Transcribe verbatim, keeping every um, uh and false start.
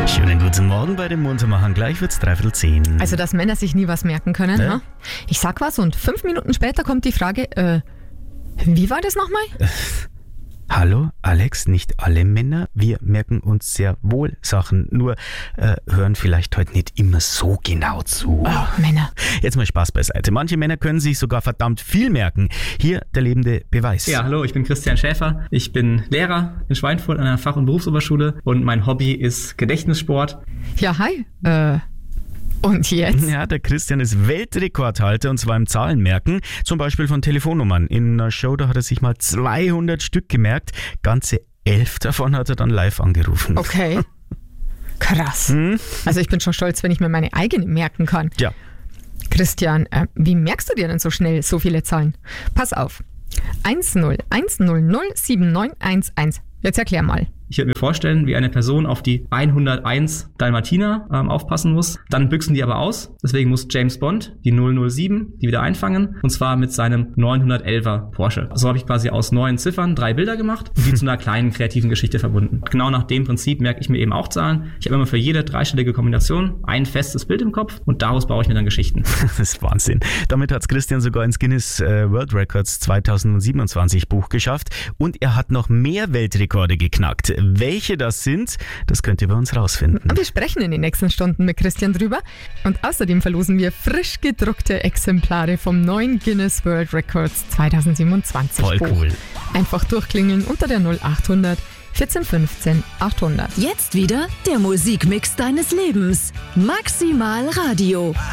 Schönen guten Morgen bei den Muntermachern. Gleich wird's dreiviertel zehn. Also, dass Männer sich nie was merken können. Ne? Ha? Ich sag was und fünf Minuten später kommt die Frage, äh, wie war das nochmal? Äh, hallo, Alex, nicht alle Männer. Wir merken uns sehr wohl Sachen, nur äh, hören vielleicht heute nicht immer so genau zu. Oh, Männer. Jetzt mal Spaß beiseite. Manche Männer können sich sogar verdammt viel merken. Hier der lebende Beweis. Ja, hallo, ich bin Christian Schäfer. Ich bin Lehrer in Schweinfurt an einer Fach- und Berufsoberschule und mein Hobby ist Gedächtnissport. Ja, hi. Äh, und jetzt? Ja, der Christian ist Weltrekordhalter und zwar im Zahlenmerken, zum Beispiel von Telefonnummern. In einer Show, da hat er sich mal zweihundert Stück gemerkt. Ganze elf davon hat er dann live angerufen. Okay. Krass. Hm? Also ich bin schon stolz, wenn ich mir meine eigene merken kann. Ja. Christian, äh, wie merkst du dir denn so schnell so viele Zahlen? Pass auf. eins null eins null null sieben neun eins eins. Jetzt erklär mal. Ich würde mir vorstellen, wie eine Person auf die hunderteins Dalmatiner ähm, aufpassen muss. Dann büchsen die aber aus. Deswegen muss James Bond die null null sieben die wieder einfangen. Und zwar mit seinem neunhundertelfer Porsche. So habe ich quasi aus neun Ziffern drei Bilder gemacht und die zu einer kleinen kreativen Geschichte verbunden. Genau nach dem Prinzip merke ich mir eben auch Zahlen. Ich habe immer für jede dreistellige Kombination ein festes Bild im Kopf und daraus baue ich mir dann Geschichten. Das ist Wahnsinn. Damit hat es Christian sogar ins Guinness äh, World Records zweitausendsiebenundzwanzig Buch geschafft. Und er hat noch mehr Weltrekorde geknackt. Welche das sind, das könnt ihr bei uns rausfinden. Wir sprechen in den nächsten Stunden mit Christian drüber und außerdem verlosen wir frisch gedruckte Exemplare vom neuen Guinness World Records zweitausendsiebenundzwanzig Voll Buch. cool. Einfach durchklingeln unter der null achthundert vierzehn fünfzehn achthundert. Jetzt wieder der Musikmix deines Lebens. Maximal Radio.